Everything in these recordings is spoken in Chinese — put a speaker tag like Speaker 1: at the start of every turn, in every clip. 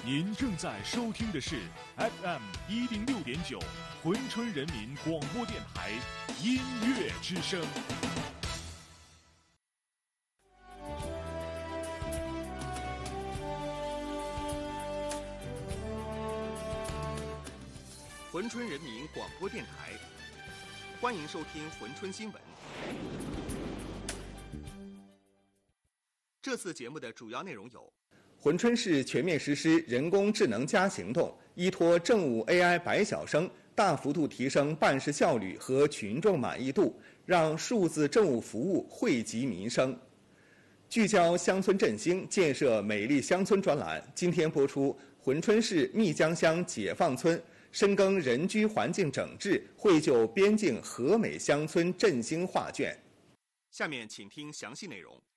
Speaker 1: 您正在收听的是 FM 106.9珲春人民广播电台音乐之声。
Speaker 2: 珲春人民广播电台，欢迎收听珲春新闻。这次节目的主要内容有：
Speaker 3: 珲春市全面实施人工智能加行动，依托政务 AI 百晓生，大幅度提升办事效率和群众满意度，让数字政务服务惠及民生。聚焦乡村振兴，建设美丽乡村专栏，今天播出珲春市密江乡解放村深耕人居环境整治，绘就边境和美乡村振兴画卷。
Speaker 2: 下面请听详细内容。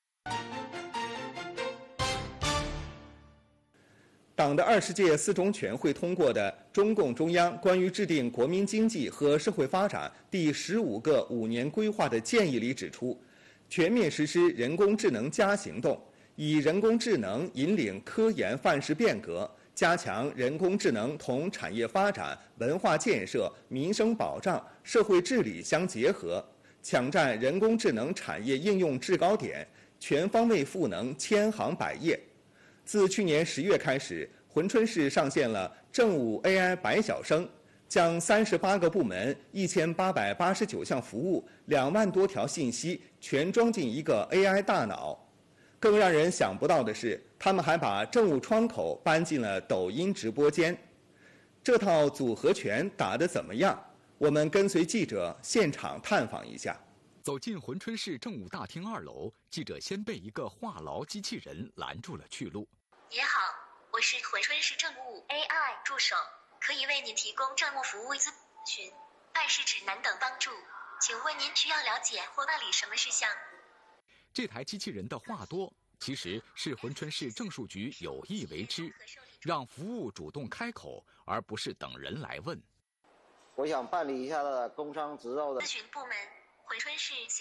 Speaker 3: 党的20届4中全会通过的中共中央关于制定国民经济和社会发展第15个5年规划的建议里指出，全面实施人工智能加行动，以人工智能引领科研范式变革，加强人工智能同产业发展、文化建设、民生保障、社会治理相结合，抢占人工智能产业应用制高点，全方位赋能千行百业。自去年10月开始，珲春市上线了政务 AI 百晓生，将38个部门、1889项服务、2万多条信息全装进一个 AI 大脑。更让人想不到的是，他们还把政务窗口搬进了抖音直播间。这套组合拳打得怎么样？我们跟随记者现场探访一下。
Speaker 4: 走进珲春市政务大厅2楼，记者先被一个话痨机器人拦住了去路。
Speaker 5: 你好，我是珲春市政务 AI 助手，可以为您提供政务服务咨询、办事指南等帮助。请问您需要了解或办理什么事项？
Speaker 4: 这台机器人的话多，其实是珲春市政术局有意为之，让服务主动开口，而不是等人来问。
Speaker 6: 我想办理一下工商执照的
Speaker 5: 咨询部门，珲春市